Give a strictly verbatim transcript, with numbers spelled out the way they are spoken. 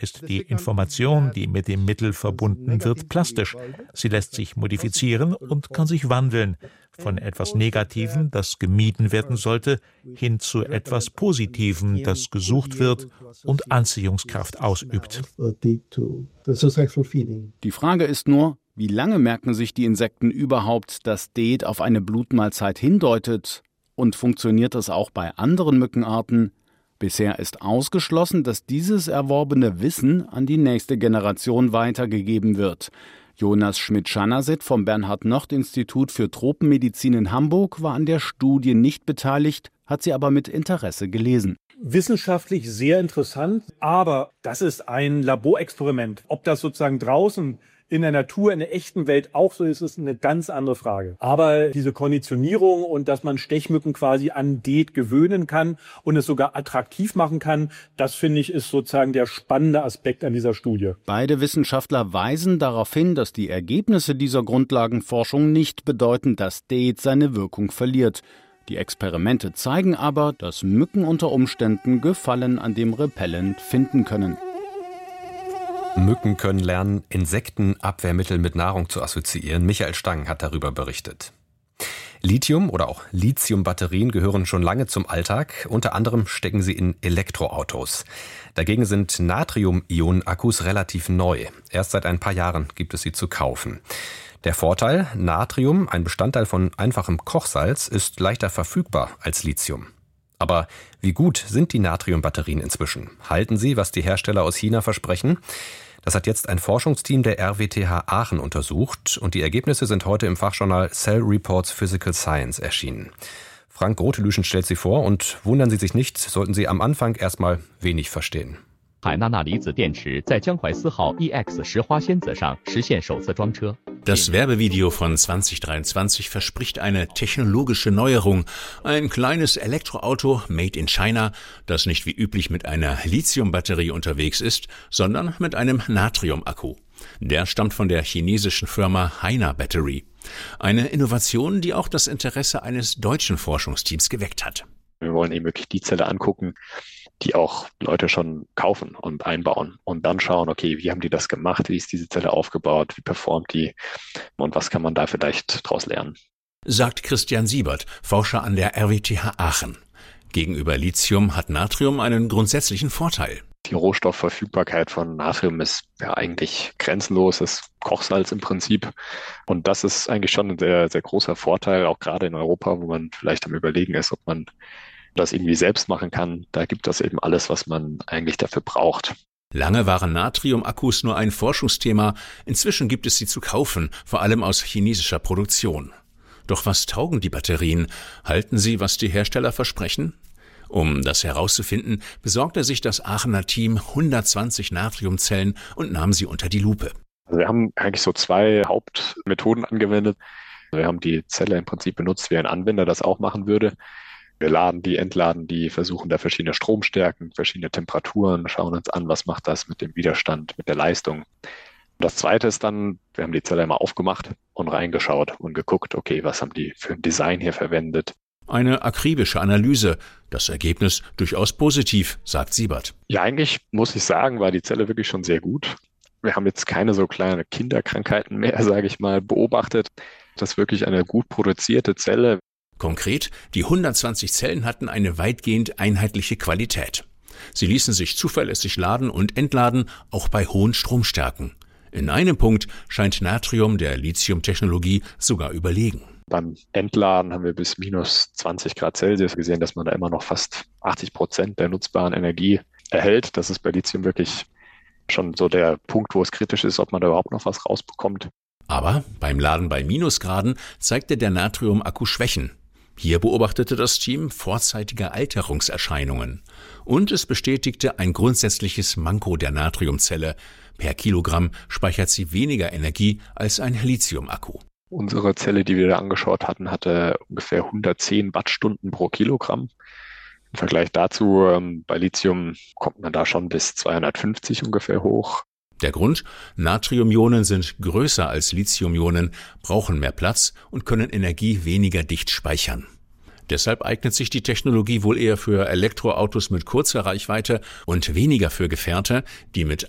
ist die Information, die mit dem Mittel verbunden wird, plastisch. Sie lässt sich modifizieren und kann sich wandeln. Von etwas Negativem, das gemieden werden sollte, hin zu etwas Positivem, das gesucht wird und Anziehungskraft ausübt. Die Frage ist nur, wie lange merken sich die Insekten überhaupt, dass DEET auf eine Blutmahlzeit hindeutet? Und funktioniert das auch bei anderen Mückenarten? Bisher ist ausgeschlossen, dass dieses erworbene Wissen an die nächste Generation weitergegeben wird. Jonas Schmidt-Schanasit vom Bernhard-Nocht-Institut für Tropenmedizin in Hamburg war an der Studie nicht beteiligt, hat sie aber mit Interesse gelesen. Wissenschaftlich sehr interessant, aber das ist ein Laborexperiment. Ob das sozusagen draußen in der Natur, in der echten Welt auch so ist, ist eine ganz andere Frage. Aber diese Konditionierung und dass man Stechmücken quasi an DEET gewöhnen kann und es sogar attraktiv machen kann, das finde ich ist sozusagen der spannende Aspekt an dieser Studie. Beide Wissenschaftler weisen darauf hin, dass die Ergebnisse dieser Grundlagenforschung nicht bedeuten, dass DEET seine Wirkung verliert. Die Experimente zeigen aber, dass Mücken unter Umständen Gefallen an dem Repellent finden können. Mücken können lernen, Insektenabwehrmittel mit Nahrung zu assoziieren. Michael Stang hat darüber berichtet. Lithium- oder auch Lithium-Batterien gehören schon lange zum Alltag. Unter anderem stecken sie in Elektroautos. Dagegen sind Natrium-Ionen-Akkus relativ neu. Erst seit ein paar Jahren gibt es sie zu kaufen. Der Vorteil: Natrium, ein Bestandteil von einfachem Kochsalz, ist leichter verfügbar als Lithium. Aber wie gut sind die Natriumbatterien inzwischen? Halten sie, was die Hersteller aus China versprechen? Das hat jetzt ein Forschungsteam der R W T H Aachen untersucht und die Ergebnisse sind heute im Fachjournal Cell Reports Physical Science erschienen. Frank Grotelüschen stellt sie vor und wundern Sie sich nicht, sollten Sie am Anfang erstmal wenig verstehen. Das Werbevideo von zwanzig dreiundzwanzig verspricht eine technologische Neuerung. Ein kleines Elektroauto made in China, das nicht wie üblich mit einer Lithiumbatterie unterwegs ist, sondern mit einem Natriumakku. Der stammt von der chinesischen Firma Haina Battery. Eine Innovation, die auch das Interesse eines deutschen Forschungsteams geweckt hat. Wir wollen eben wirklich die Zelle angucken, die auch Leute schon kaufen und einbauen und dann schauen, okay, wie haben die das gemacht, wie ist diese Zelle aufgebaut, wie performt die und was kann man da vielleicht daraus lernen. Sagt Christian Siebert, Forscher an der R W T H Aachen. Gegenüber Lithium hat Natrium einen grundsätzlichen Vorteil. Die Rohstoffverfügbarkeit von Natrium ist ja eigentlich grenzenlos, das Kochsalz im Prinzip. Und das ist eigentlich schon ein sehr, sehr großer Vorteil, auch gerade in Europa, wo man vielleicht am Überlegen ist, ob man das irgendwie selbst machen kann. Da gibt es eben alles, was man eigentlich dafür braucht. Lange waren Natriumakkus nur ein Forschungsthema. Inzwischen gibt es sie zu kaufen, vor allem aus chinesischer Produktion. Doch was taugen die Batterien? Halten sie, was die Hersteller versprechen? Um das herauszufinden, besorgte sich das Aachener Team hundertzwanzig Natriumzellen und nahm sie unter die Lupe. Also wir haben eigentlich so zwei Hauptmethoden angewendet. Wir haben die Zelle im Prinzip benutzt, wie ein Anwender das auch machen würde. Wir laden die, entladen die, versuchen da verschiedene Stromstärken, verschiedene Temperaturen, schauen uns an, was macht das mit dem Widerstand, mit der Leistung. Das Zweite ist dann, wir haben die Zelle mal aufgemacht und reingeschaut und geguckt, okay, was haben die für ein Design hier verwendet. Eine akribische Analyse. Das Ergebnis durchaus positiv, sagt Siebert. Ja, eigentlich muss ich sagen, war die Zelle wirklich schon sehr gut. Wir haben jetzt keine so kleine Kinderkrankheiten mehr, sage ich mal, beobachtet. Das ist wirklich eine gut produzierte Zelle. Konkret, die hundertzwanzig Zellen hatten eine weitgehend einheitliche Qualität. Sie ließen sich zuverlässig laden und entladen, auch bei hohen Stromstärken. In einem Punkt scheint Natrium der Lithium-Technologie sogar überlegen. Beim Entladen haben wir bis minus zwanzig Grad Celsius gesehen, dass man da immer noch fast achtzig Prozent der nutzbaren Energie erhält. Das ist bei Lithium wirklich schon so der Punkt, wo es kritisch ist, ob man da überhaupt noch was rausbekommt. Aber beim Laden bei Minusgraden zeigte der Natriumakku Schwächen. Hier beobachtete das Team vorzeitige Alterungserscheinungen. Und es bestätigte ein grundsätzliches Manko der Natriumzelle. Per Kilogramm speichert sie weniger Energie als ein Lithiumakku. Unsere Zelle, die wir da angeschaut hatten, hatte ungefähr hundertzehn Wattstunden pro Kilogramm. Im Vergleich dazu, ähm, bei Lithium kommt man da schon bis zweihundertfünfzig ungefähr hoch. Der Grund? Natriumionen sind größer als Lithiumionen, brauchen mehr Platz und können Energie weniger dicht speichern. Deshalb eignet sich die Technologie wohl eher für Elektroautos mit kurzer Reichweite und weniger für Gefährte, die mit